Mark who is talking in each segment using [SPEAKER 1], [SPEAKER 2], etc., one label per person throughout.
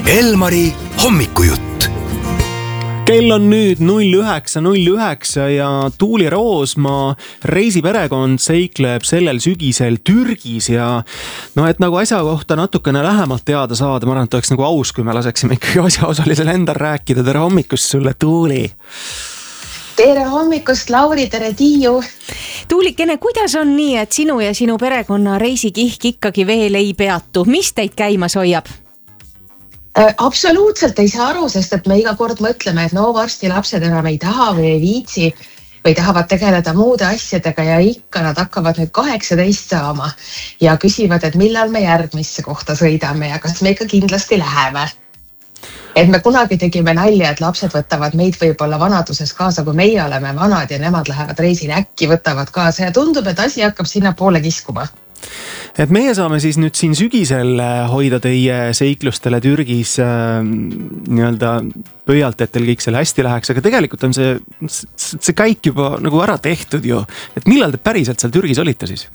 [SPEAKER 1] Elmari hommikujutt.
[SPEAKER 2] Kell on nüüd 09.09 ja Tuuli Roosmaa reisiperekond seikleb sellel sügisel Türgis ja et nagu asja kohta natukene lähemalt teada saada, ma arvan, et oleks nagu aus, kui me laseksime ikkagi asjaosalisel endal rääkida. Tere hommikust sulle, Tuuli!
[SPEAKER 3] Tere hommikust, Lauri, tere Tiiu!
[SPEAKER 4] Tuulikene, kuidas on nii, et sinu ja sinu perekonna reisikihk ikkagi veel ei peatu? Mis teid käimas hoiab?
[SPEAKER 3] Absoluutselt ei saa aru, sest et me iga kord mõtleme, et varsti lapsed enam ei taha või ei viitsi või tahavad tegeleda muude asjadega ja ikka nad hakkavad nüüd 18 saama ja küsivad, et millal me järgmisse kohta sõidame ja kas me ikka kindlasti läheme. Et me kunagi tegime nalja, et lapsed võtavad meid võib-olla vanaduses kaasa, kui meie oleme vanad ja nemad lähevad reisile, äkki võtavad kaasa ja tundub, et asi hakkab sinna poole kiskuma.
[SPEAKER 2] Et meie saame siis nüüd siin sügisel hoida teie seiklustele Türgis nii-öelda pöialt, et teil kõik selle hästi läheks, aga tegelikult on see käik juba nagu ära tehtud ju. Et millal te päriselt seal Türgis olite siis?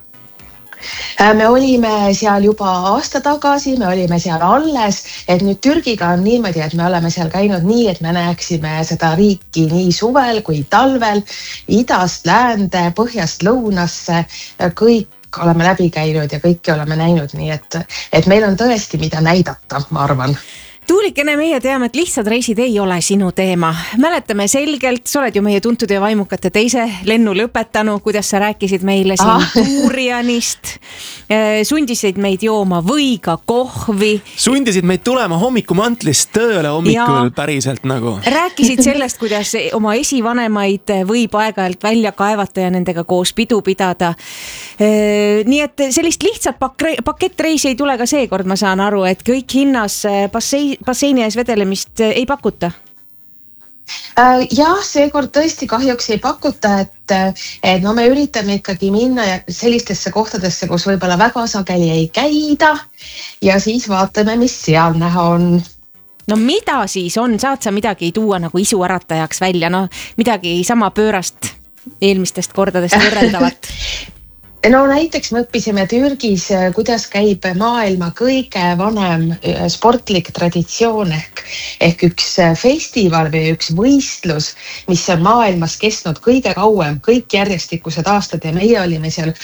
[SPEAKER 3] Me olime seal juba aasta tagasi, me olime seal alles, et nüüd Türgiga on niimoodi, et me oleme seal käinud nii, et me näeksime seda riiki nii suvel kui talvel, idast läände, põhjast lõunasse, kõik oleme läbi käinud ja kõiki oleme näinud, nii et meil on tõesti mida näidata, ma arvan.
[SPEAKER 4] Tuulikene, meie teame, et lihtsad reisid ei ole sinu teema. Mäletame selgelt, sa oled ju meie tuntud ja vaimukate teise lennu lõpetanu, kuidas sa rääkisid meile siin Tuurianist, sundisid meid jooma võiga kohvi.
[SPEAKER 2] Sundisid meid tulema hommikumantlist tööle hommikul päriselt nagu. Rääkisid
[SPEAKER 4] sellest, kuidas oma esivanemaid võib aeg-ajalt välja kaevata ja nendega koos pidu pidada. Nii et sellist lihtsat pakettreisi ei tule ka seekord, ma saan aru, et kõik hinnas basseini ees vedelemist ei pakuta?
[SPEAKER 3] Jah, seekord tõesti kahjuks ei pakuta, et me üritame ikkagi minna sellistesse kohtadesse, kus võib-olla väga sageli ei käida ja siis vaatame, mis seal näha on.
[SPEAKER 4] No mida siis on? Saad sa midagi tuua nagu isuäratajaks välja? Midagi sama pöörast eelmistest kordadest võrreldavat?
[SPEAKER 3] Näiteks me õppisime Türgis, kuidas käib maailma kõige vanem sportlik traditsioon ehk üks festival või üks võistlus, mis on maailmas kestnud kõige kauem, kõik järjestikused aastad ja meie olime seal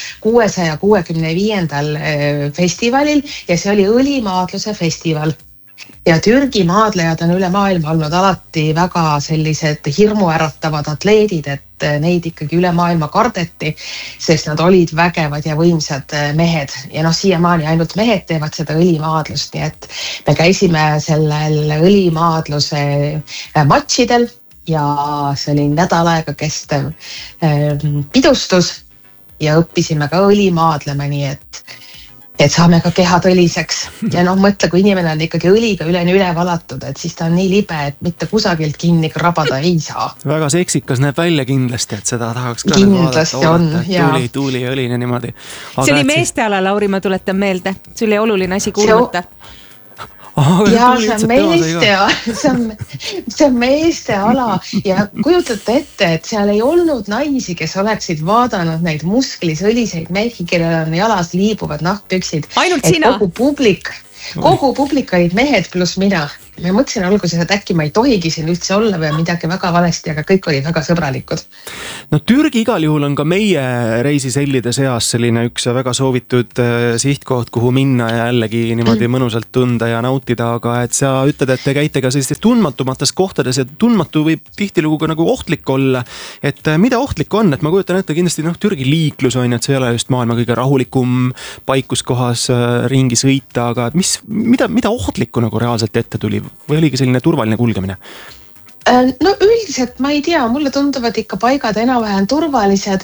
[SPEAKER 3] 665. festivalil ja see oli õlimaadluse festival. Ja Türgi maadlejad on üle maailma olnud alati väga sellised hirmuäratavad atleedid, et neid ikkagi üle maailma kardeti, sest nad olid vägevad ja võimsad mehed. Ja siiamaani ainult mehed teevad seda õlimaadlust, nii et me käisime sellel õlimaadluse matšidel ja see oli nädal aega kestev pidustus ja õppisime ka õlimaadlema, nii et saame ka kehad õliseks. Ja mõtle, kui inimene on ikkagi õliga üle valatud, et siis ta on nii libe, et mitte kusagilt kinni krabada ei saa.
[SPEAKER 2] Väga seksikas näeb välja kindlasti, et seda tahaks ka
[SPEAKER 3] kindlasti
[SPEAKER 2] vaadata, on, tuuli ja õline niimoodi.
[SPEAKER 4] See oli meesteala, Lauri, ma tuletan meelde. See oli oluline asi kuulata.
[SPEAKER 3] Ja see on meeste ala ja kujutate ette, et seal ei olnud naisi, kes oleksid vaadanud neid musklis õliseid mehi, kellel on jalas liibuvad nahkpüksid.
[SPEAKER 4] Ainult sina?
[SPEAKER 3] Kogu publik olid mehed pluss mina. Me mõtlesin alguses, et äkki ma ei tohigi siin üldse olla või midagi väga valesti, aga kõik olid väga sõbralikud.
[SPEAKER 2] Türgi igal juhul on ka meie reisisellide seas selline üks väga soovitud sihtkoht, kuhu minna ja jällegi niimoodi mõnusalt tunda ja nautida, aga et sa ütled, et te käite ka sellistes tundmatumates kohtades ja tundmatu võib tihtilugu ka nagu ohtlik olla. Et mida ohtlik on? Et ma kujutan ette kindlasti Türgi liiklus on, et see ei ole just maailma kõige rahulikum paikus kohas ringi sõita, aga mida ohtlikku nagu reaalselt ette tuli? Või oligi selline turvaline kulgemine?
[SPEAKER 3] Üldiselt ma ei tea, mulle tunduvad ikka paigad enam-vähem turvalised,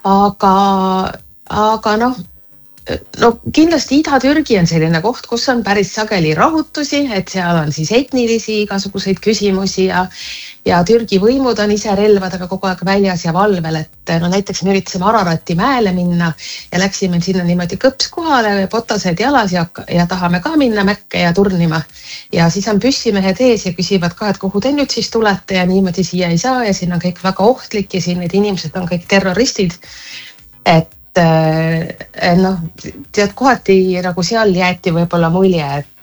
[SPEAKER 3] aga kindlasti Ida-Türgi on selline koht, kus on päris sageli rahutusi, et seal on siis etnilisi igasuguseid küsimusi ja Türgi võimud on ise relvadega kogu aeg väljas ja valvel, et näiteks me üritasime Ararati mäele minna ja läksime sinna niimoodi kõps kohale, potased jalas ja tahame ka minna mäkke ja turnima. Ja siis on püssimehed ees ja küsivad ka, et kuhu te nüüd siis tulete ja niimoodi siia ei saa ja siin on kõik väga ohtlik ja siin need inimesed on kõik terroristid. Et tead, kohati nagu seal jäeti võib-olla mulje,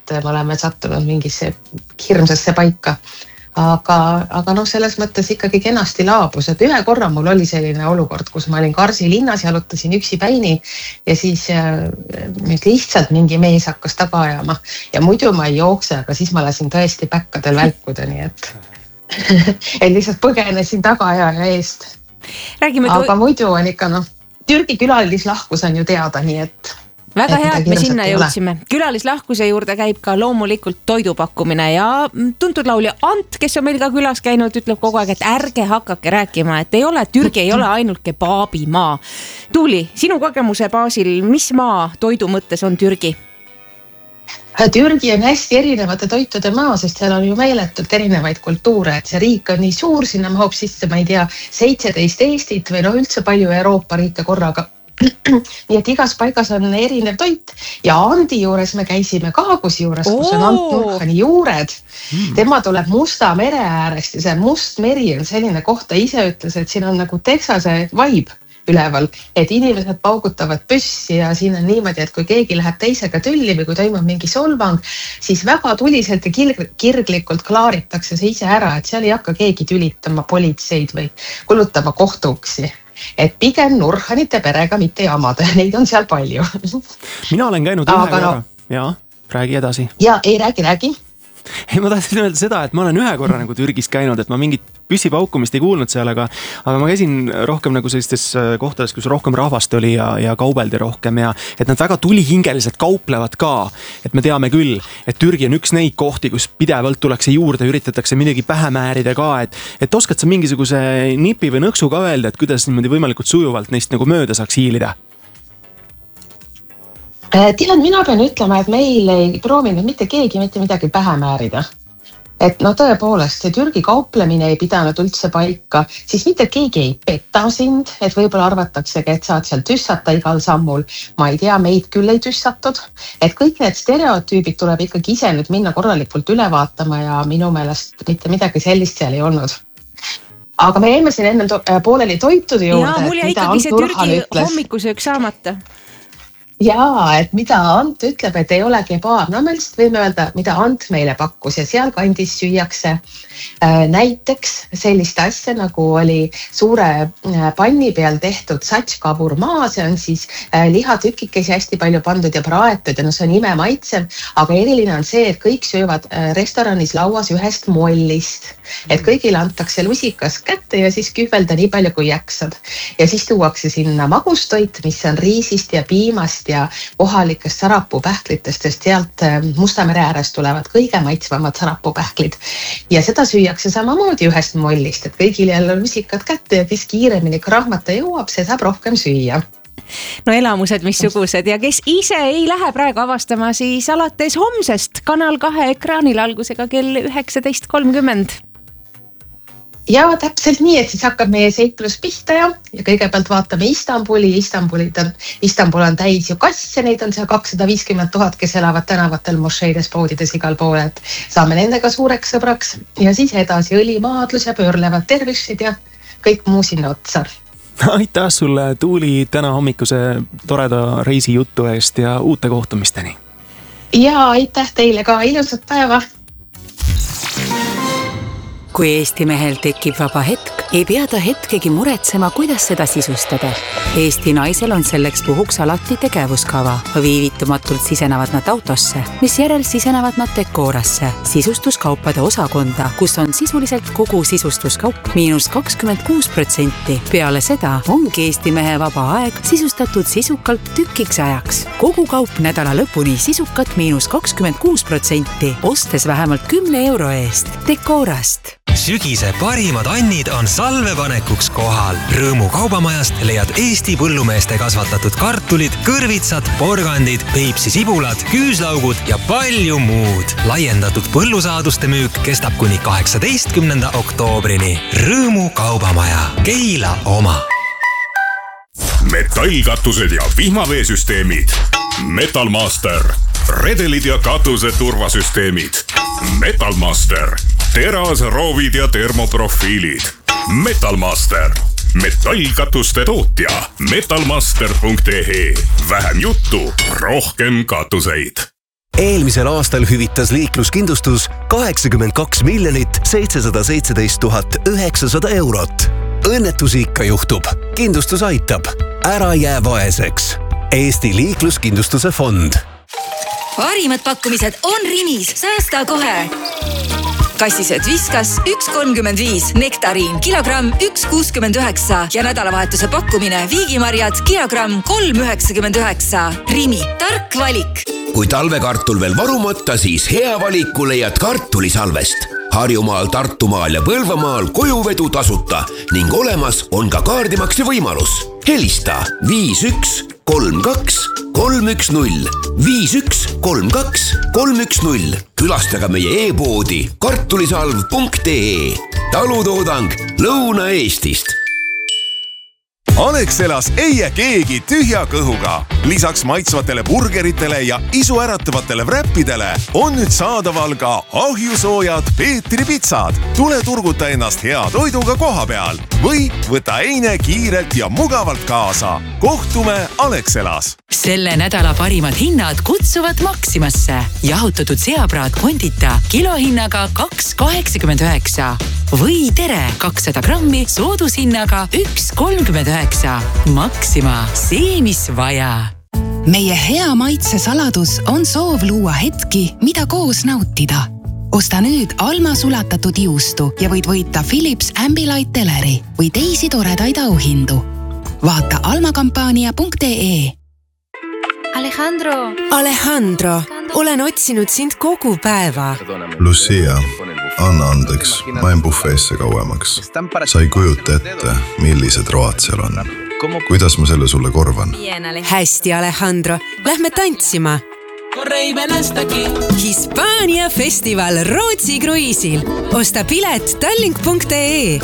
[SPEAKER 3] et me oleme sattunud mingisse hirmsasse paika. Aga noh, selles mõttes ikkagi kenasti laabus, et ühe korra mul oli selline olukord, kus ma olin Karsi linnas, jalutasin üksipäini ja siis lihtsalt mingi mees hakkas taga ajama ja muidu ma ei jookse, aga siis ma lasin tõesti päkkadel välkuda, nii et lihtsalt põgenesin tagaajaja eest. Aga muidu on ikka Türgi külalislahkus on ju teada, nii et
[SPEAKER 4] väga hea, et me sinna jõudsime. Külalislahkuse juurde käib ka loomulikult toidupakkumine ja tuntud laulja Ant, kes on meil ka külas käinud, ütleb kogu aeg, et ärge hakake rääkima, et Türgi ei ole ainult kebaabi maa. Tuuli, sinu kogemuse baasil, mis maa toidu mõttes on Türgi?
[SPEAKER 3] Türgi on hästi erinevate toitude maa, sest seal on ju meeletult erinevaid kultuure, et see riik on nii suur, sinna mahub sisse, ma ei tea, 17 Eestit või üldse palju Euroopa riike korraga. Nii et igas paigas on erinev toit ja Andi juures me käisime Kaagus juures, kus on Ant Nurhani juured. Tema tuleb Musta mere äärest ja see Must meri on selline koht, ta ise ütles, et siin on nagu Texase vibe üleval, et inimesed paugutavad püssi ja siin on niimoodi, et kui keegi läheb teisega tülli või kui toimub mingi solvang, siis väga tuliselt ja kirglikult klaaritakse see ise ära, et seal ei hakka keegi tülitama politseid või kulutama kohtuuksi. Et pigem Nurhanite perega mitte jamada, neid on seal palju.
[SPEAKER 2] Mina olen käinud ühe korra. Jaa, räägi edasi.
[SPEAKER 3] Ja, ei räägi.
[SPEAKER 2] Ei, ma tahtsin öelda seda, et ma olen ühe korra nagu Türgis käinud, et ma mingit püssipaukumist ei kuulnud seal, aga ma käisin rohkem nagu sellistes kohtades, kus rohkem rahvast oli ja kaubeldi rohkem ja et nad väga tulihingeliselt kauplevad ka. Et me teame küll, et Türgi on üks neid kohti, kus pidevalt tullakse juurde, üritatakse midagi pähe määrida ka, et oskad sa mingisuguse nipi või nõksu ka öelda, et kuidas niimoodi võimalikult sujuvalt neist nagu mööda saaks hiilida?
[SPEAKER 3] Tead, mina pean ütlema, et meil ei proovinud mitte keegi mitte midagi pähe määrida. Et tõepoolest, see Türgi kauplemine ei pidanud üldse paika, siis mitte keegi ei peta sind, et võib-olla arvataksegi, et saad seal tüssata igal sammul. Ma ei tea, meid küll ei tüssatud, et kõik need stereotüübid tuleb ikkagi ise nüüd minna korralikult üle vaatama ja minu meelest mitte midagi sellist seal ei olnud. Aga me jäime siin enne pooleli toitude juurde.
[SPEAKER 4] Ja, mul jäi ikkagi see Türgi hommikusöök saamata.
[SPEAKER 3] Jaa, et mida Ant ütleb, et ei ole kebaab. Me lihtsalt võime öelda, mida Ant meile pakkus ja seal kandis süüakse näiteks sellist asja, nagu oli suure panni peal tehtud satškaburmaa, see on siis lihatükikesi hästi palju pandud ja praetud ja see on ime maitsev, aga eriline on see, et kõik söövad restoranis lauas ühest mollist, et kõigile antakse lusikas kätte ja siis kühvelda nii palju kui jaksad ja siis tuuakse sinna magustoit, mis on riisist ja piimast ja kohalikest sarapupähklitest, sest sealt Musta mere äärest tulevad kõige maitsvamad sarapupähklid ja seda süüakse samamoodi ühest mollist, et kõigil jälle lusikad kätte ja kes kiiremini krahmata jõuab, see saab rohkem süüa.
[SPEAKER 4] No elamused missugused ja kes ise ei lähe praegu avastama, siis alates homsest Kanal 2 ekraanil algusega kell 19.30.
[SPEAKER 3] Ja täpselt nii, et siis hakkab meie seiklus pihta ja kõigepealt vaatame Istanbuli. Istanbul on täis ju kasse, neid on seal 250 000, kes elavad tänavatel, mošeides, poodides igal poole, et saame nendega suureks sõbraks ja siis edasi õlimaadlus ja pöörlevad tervised ja kõik muu sinna otsa.
[SPEAKER 2] Aitäh sulle, Tuuli, täna hommikuse toreda reisi juttu eest ja uute kohtumisteni.
[SPEAKER 3] Ja aitäh teile ka, ilusat päeva!
[SPEAKER 5] Kui Eesti mehel tekib vaba hetk, ei pea ta hetkegi muretsema, kuidas seda sisustada. Eesti naisel on selleks puhuks alati tegevuskava. Viivitumatult sisenevad nad autosse, mis järel sisenevad nad Decorasse, sisustuskaupade osakonda, kus on sisuliselt kogu sisustuskaup -26%. Peale seda ongi Eesti mehe vaba aeg sisustatud sisukalt tükiks ajaks. Kogu kaup nädala lõpuni sisukat -26%, ostes vähemalt 10 euro eest. Decorast.
[SPEAKER 1] Sügise parimad annid on salvepanekuks kohal. Rõõmu kaubamajast leiad Eesti põllumeeste kasvatatud kartulid, kõrvitsad, porgandid, Peipsi sibulad, küüslaugud ja palju muud. Laiendatud põllusaaduste müük kestab kuni 18. oktoobrini. Rõõmu kaubamaja. Keila oma.
[SPEAKER 6] Metallkatused ja vihmaveesüsteemid. Metalmaster. Redelid ja katuse turvasüsteemid. Metalmaster. Teras, roovid ja termoprofiilid. Metalmaster. Metallkatuste tootja. Metalmaster.ee. Vähem juttu, rohkem katuseid.
[SPEAKER 7] Eelmisel aastal hüvitas liikluskindlustus 82 717 900 eurot. Õnnetusi ikka juhtub. Kindlustus aitab. Ära jää vaeseks. Eesti Liikluskindlustuse Fond.
[SPEAKER 8] Parimad pakkumised on Rimis. Säästa kohe. Kassisööt Viskas 1,35, nektariin kilogramm 1,69 ja nädalavahetuse pakkumine viigimarjad kilogramm 3,99. Rimi, tark valik.
[SPEAKER 9] Kui talvekartul veel varumata, siis hea valiku leiad kartulisalvest. Harjumaal, Tartumaal ja Põlvamaal kojuvedu tasuta ning olemas on ka kaardimakse võimalus. Helista 51 32 310 51 32 310. Külastaga meie e-poodi kartulisalv.ee. Talutoodang Lõuna-Eestist.
[SPEAKER 10] Alexelas ei jää keegi tühja kõhuga. Lisaks maitsvatele burgeritele ja isuäratavatele wrappidele on nüüd saadaval ka ahjusoojad Peetri pitsad. Tule turguta ennast hea toiduga koha peal või võta eine kiirelt ja mugavalt kaasa. Kohtume Alexelas.
[SPEAKER 5] Selle nädala parimad hinnad kutsuvad Maximasse. Jahutatud seapraad kondita kilohinnaga 2,89 või tere 200 grammi soodushinnaga 1,39. Maxima, see mis vaja.
[SPEAKER 11] Meie hea maitse saladus on soov luua hetki, mida koos nautida. Osta nüüd Alma sulatatud juustu ja võid võita Philips Ambilight teleri või teisi toredaid auhindu. Vaata almakampaania.ee.
[SPEAKER 12] Alejandro, olen otsinud sind kogu päeva.
[SPEAKER 13] Lucia, anna andeks, ma jäin bufeesse kauemaks. Sa ei kujuta ette, millised road seal on. Kuidas ma selle sulle korvan?
[SPEAKER 12] Hästi, Alejandro, lähme tantsima. Hispaania festival Rootsi kruiisil. Osta pilet tallink.ee.